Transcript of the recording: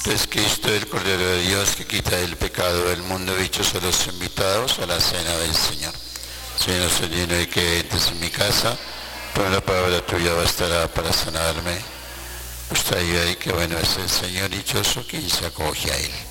Bendito es Cristo, el Cordero de Dios, que quita el pecado del mundo. Dichosos los invitados a la cena del Señor. Señor, soy lleno de que entres en mi casa, toda la palabra tuya bastará para sanarme. Pues ayuda y que bueno es el Señor, dichoso quien se acoge a él.